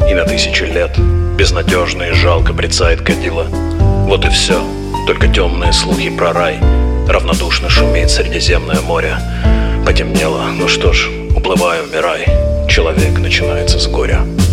и на тысячи лет безнадежно и жалко брецает кадила. Вот и все, только темные слухи про рай. Равнодушно шумит Средиземное море. Потемнело, ну что ж, уплывай, умирай. Человек начинается с горя.